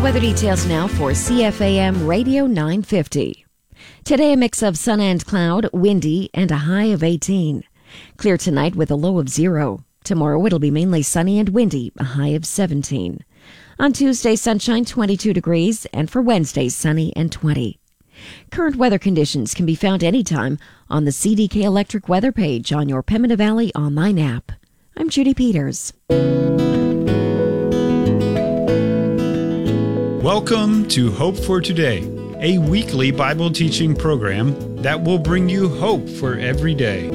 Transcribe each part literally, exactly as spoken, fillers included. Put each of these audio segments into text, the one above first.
weather details now for C F A M Radio nine fifty. Today, a mix of sun and cloud, windy, and a high of eighteen. Clear tonight with a low of zero. Tomorrow, it'll be mainly sunny and windy, a high of seventeen. On Tuesday, sunshine, twenty-two degrees, and for Wednesday, sunny and twenty. Current weather conditions can be found anytime on the C D K Electric weather page on your Pembina Valley online app. I'm Judy Peters. Welcome to Hope for Today, a weekly Bible teaching program that will bring you hope for every day.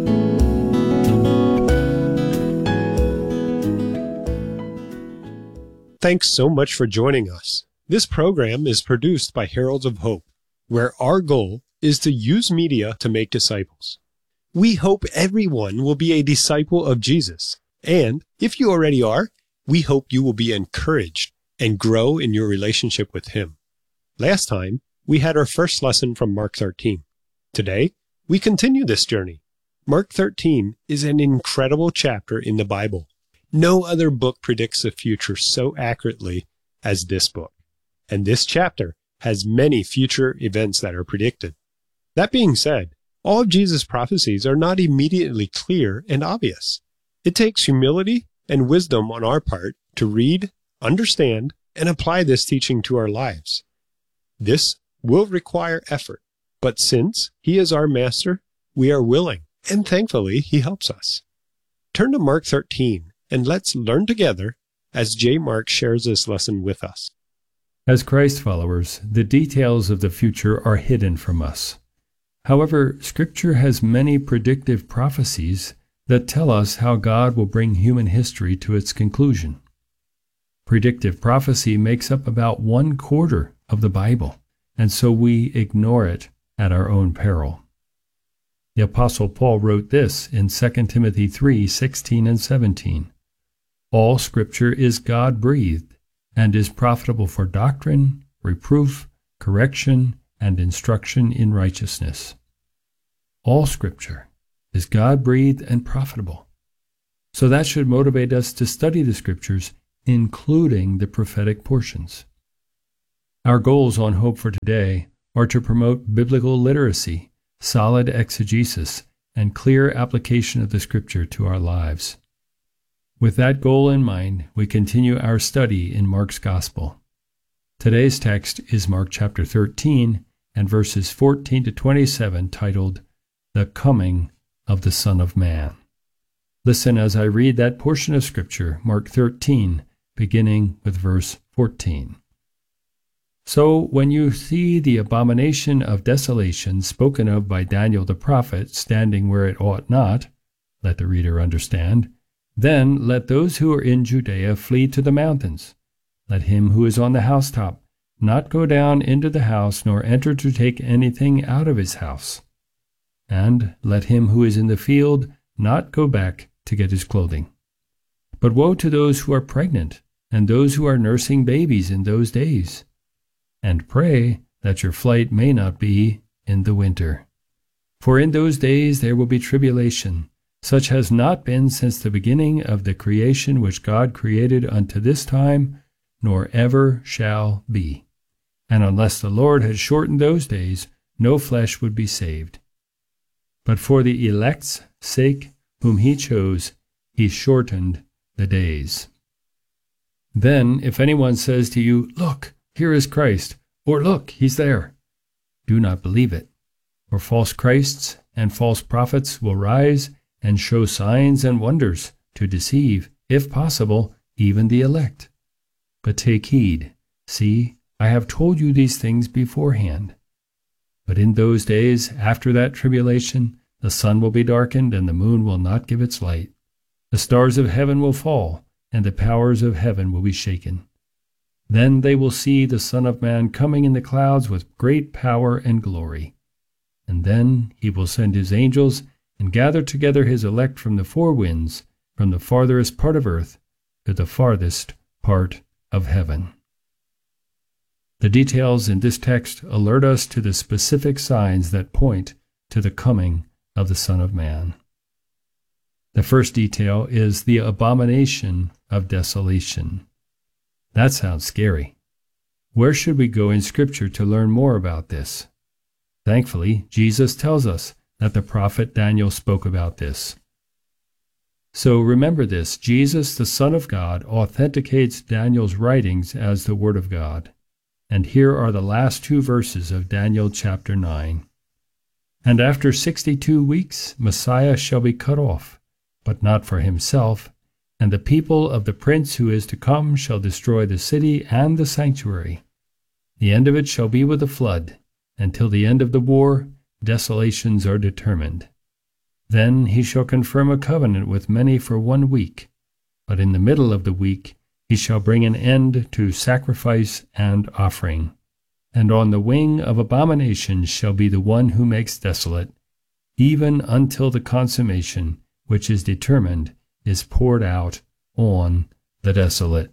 Thanks so much for joining us. This program is produced by Heralds of Hope, where our goal is to use media to make disciples. We hope everyone will be a disciple of Jesus, and if you already are, we hope you will be encouraged and grow in your relationship with Him. Last time, we had our first lesson from Mark thirteen. Today, we continue this journey. Mark thirteen is an incredible chapter in the Bible. No other book predicts the future so accurately as this book, and this chapter has many future events that are predicted. That being said, all of Jesus' prophecies are not immediately clear and obvious. It takes humility and wisdom on our part to read, understand, and apply this teaching to our lives. This will require effort, but since He is our Master, we are willing, and thankfully He helps us. Turn to Mark thirteen, and let's learn together as J. Mark shares this lesson with us. As Christ followers, the details of the future are hidden from us. However, Scripture has many predictive prophecies that tell us how God will bring human history to its conclusion. Predictive prophecy makes up about one quarter of the Bible, and so we ignore it at our own peril. The Apostle Paul wrote this in Second Timothy three sixteen and seventeen. All Scripture is God-breathed and is profitable for doctrine, reproof, correction, and instruction in righteousness. All Scripture is God-breathed and profitable. So that should motivate us to study the Scriptures, including the prophetic portions. Our goals on Hope for Today are to promote biblical literacy, solid exegesis, and clear application of the Scripture to our lives. With that goal in mind, we continue our study in Mark's Gospel. Today's text is Mark chapter thirteen and verses fourteen to twenty-seven, titled, The Coming of the Son of Man. Listen as I read that portion of Scripture, Mark thirteen, beginning with verse fourteen. So when you see the abomination of desolation spoken of by Daniel the prophet standing where it ought not, let the reader understand, then let those who are in Judea flee to the mountains. Let him who is on the housetop not go down into the house, nor enter to take anything out of his house. And let him who is in the field not go back to get his clothing. But woe to those who are pregnant, and those who are nursing babies in those days. And pray that your flight may not be in the winter. For in those days there will be tribulation, such has not been since the beginning of the creation which God created unto this time, nor ever shall be. And unless the Lord had shortened those days, no flesh would be saved. But for the elect's sake, whom He chose, He shortened the days. Then, if anyone says to you, Look, here is Christ, or Look, He's there, do not believe it. For false Christs and false prophets will rise and show signs and wonders to deceive, if possible, even the elect. But take heed, see, I have told you these things beforehand. But in those days, after that tribulation, the sun will be darkened, and the moon will not give its light. The stars of heaven will fall, and the powers of heaven will be shaken. Then they will see the Son of Man coming in the clouds with great power and glory. And then He will send His angels and gather together His elect from the four winds, from the farthest part of earth to the farthest part of heaven. The details in this text alert us to the specific signs that point to the coming of the Son of Man. The first detail is the abomination of desolation. That sounds scary. Where should we go in Scripture to learn more about this? Thankfully, Jesus tells us that the prophet Daniel spoke about this. So remember this, Jesus, the Son of God, authenticates Daniel's writings as the Word of God. And here are the last two verses of Daniel chapter nine. And after sixty-two weeks, Messiah shall be cut off, but not for himself, and the people of the prince who is to come shall destroy the city and the sanctuary. The end of it shall be with a flood. Until the end of the war, desolations are determined. Then he shall confirm a covenant with many for one week, but in the middle of the week he shall bring an end to sacrifice and offering. And on the wing of abomination shall be the one who makes desolate, even until the consummation, which is determined, is poured out on the desolate.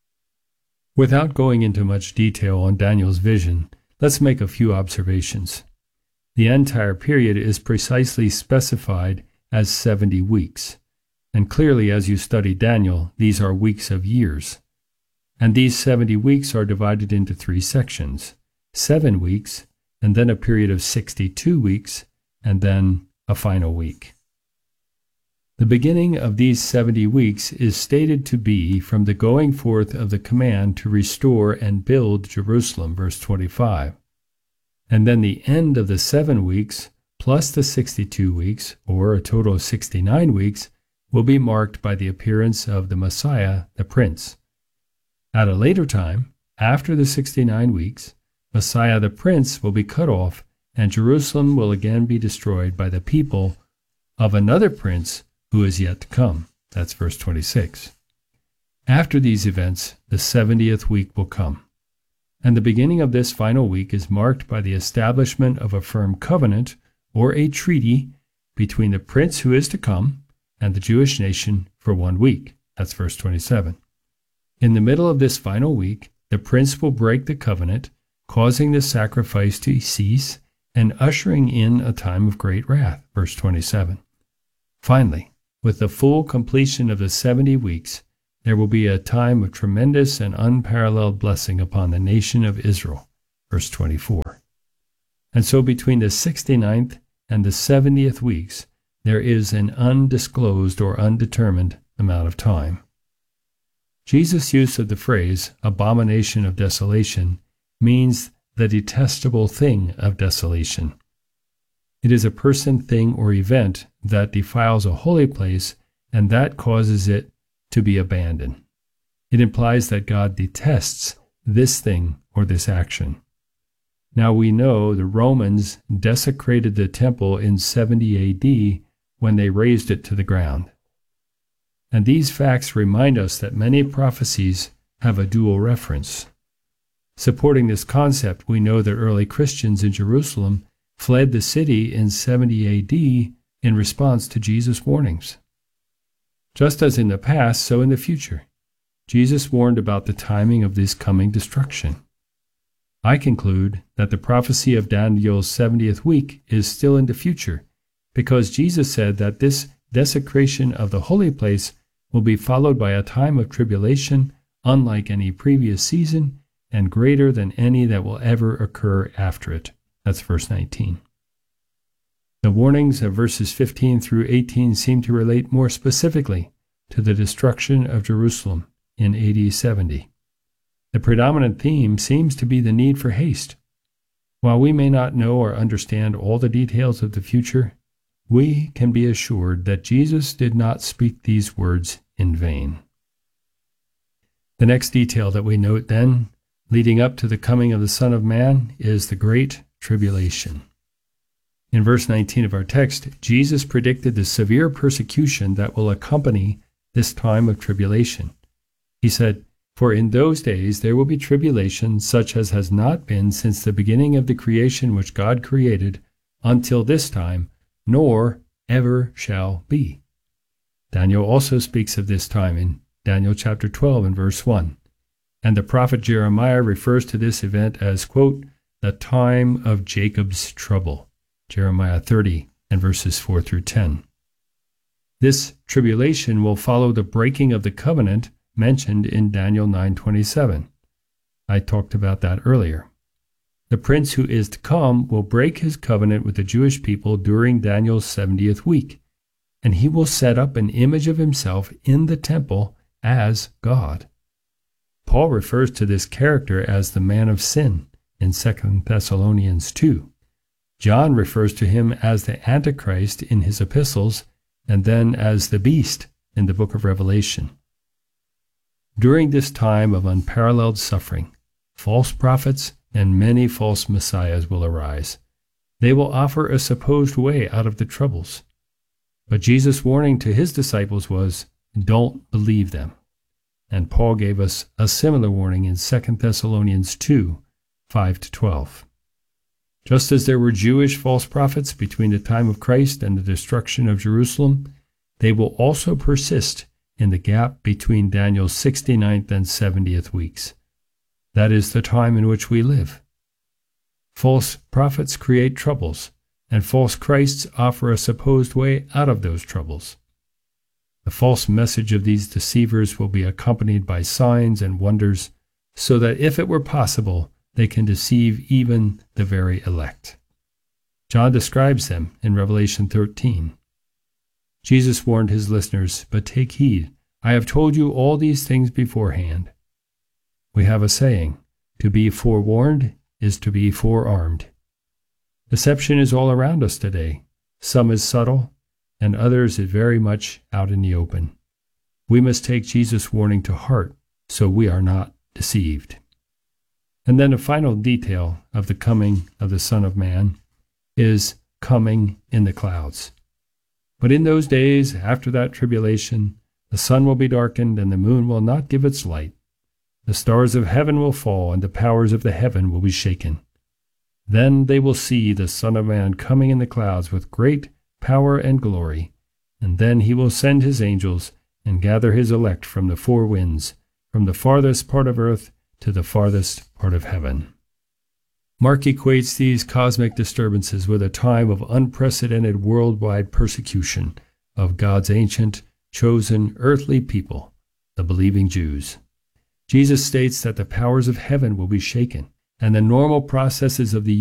Without going into much detail on Daniel's vision, let's make a few observations. The entire period is precisely specified as seventy weeks, and clearly as you study Daniel, these are weeks of years. And these seventy weeks are divided into three sections, seven weeks, and then a period of sixty-two weeks, and then a final week. The beginning of these seventy weeks is stated to be from the going forth of the command to restore and build Jerusalem, verse twenty-five. And then the end of the seven weeks, plus the sixty-two weeks, or a total of sixty-nine weeks, will be marked by the appearance of the Messiah, the Prince. At a later time, after the sixty-nine weeks, Messiah the Prince will be cut off, and Jerusalem will again be destroyed by the people of another prince who is yet to come. That's verse twenty-six. After these events, the seventieth week will come. And the beginning of this final week is marked by the establishment of a firm covenant or a treaty between the prince who is to come and the Jewish nation for one week. That's verse twenty-seven. In the middle of this final week, the prince will break the covenant, causing the sacrifice to cease and ushering in a time of great wrath. Verse twenty-seven. Finally, with the full completion of the seventy weeks, there will be a time of tremendous and unparalleled blessing upon the nation of Israel. Verse twenty-four. And so between the sixty-ninth and the seventieth weeks, there is an undisclosed or undetermined amount of time. Jesus' use of the phrase, abomination of desolation, means the detestable thing of desolation. It is a person, thing, or event that defiles a holy place and that causes it to be abandoned. It implies that God detests this thing or this action. Now we know the Romans desecrated the temple in seventy A D when they razed it to the ground. And these facts remind us that many prophecies have a dual reference. Supporting this concept, we know that early Christians in Jerusalem fled the city in seventy A D in response to Jesus' warnings. Just as in the past, so in the future, Jesus warned about the timing of this coming destruction. I conclude that the prophecy of Daniel's seventieth week is still in the future, because Jesus said that this desecration of the holy place will be followed by a time of tribulation unlike any previous season and greater than any that will ever occur after it. That's verse nineteen. The warnings of verses fifteen through eighteen seem to relate more specifically to the destruction of Jerusalem in A D seventy. The predominant theme seems to be the need for haste. While we may not know or understand all the details of the future, we can be assured that Jesus did not speak these words in vain. The next detail that we note then, leading up to the coming of the Son of Man, is the Great Tribulation. In verse nineteen of our text, Jesus predicted the severe persecution that will accompany this time of tribulation. He said, "For in those days there will be tribulation such as has not been since the beginning of the creation which God created until this time, nor ever shall be." Daniel also speaks of this time in Daniel chapter twelve and verse one. And the prophet Jeremiah refers to this event as, quote, the time of Jacob's trouble. Jeremiah thirty and verses four through ten. This tribulation will follow the breaking of the covenant mentioned in Daniel nine twenty-seven. I talked about that earlier. The prince who is to come will break his covenant with the Jewish people during Daniel's seventieth week, and he will set up an image of himself in the temple as God. Paul refers to this character as the man of sin in Second Thessalonians two. John refers to him as the Antichrist in his epistles, and then as the beast in the book of Revelation. During this time of unparalleled suffering, false prophets and many false messiahs will arise. They will offer a supposed way out of the troubles. But Jesus' warning to his disciples was, don't believe them. And Paul gave us a similar warning in Second Thessalonians two, five to twelve. Just as there were Jewish false prophets between the time of Christ and the destruction of Jerusalem, they will also persist in the gap between Daniel's sixty-ninth and seventieth weeks. That is the time in which we live. False prophets create troubles, and false Christs offer a supposed way out of those troubles. The false message of these deceivers will be accompanied by signs and wonders, so that if it were possible, they can deceive even the very elect. John describes them in Revelation thirteen. Jesus warned his listeners, but take heed, I have told you all these things beforehand. We have a saying, to be forewarned is to be forearmed. Deception is all around us today. Some is subtle, and others is very much out in the open. We must take Jesus' warning to heart so we are not deceived. And then a final detail of the coming of the Son of Man is coming in the clouds. But in those days, after that tribulation, the sun will be darkened and the moon will not give its light. The stars of heaven will fall and the powers of the heaven will be shaken. Then they will see the Son of Man coming in the clouds with great power and glory, and then he will send his angels and gather his elect from the four winds, from the farthest part of earth to the farthest part of heaven. Mark equates these cosmic disturbances with a time of unprecedented worldwide persecution of God's ancient, chosen, earthly people, the believing Jews. Jesus states that the powers of heaven will be shaken, and the normal processes of the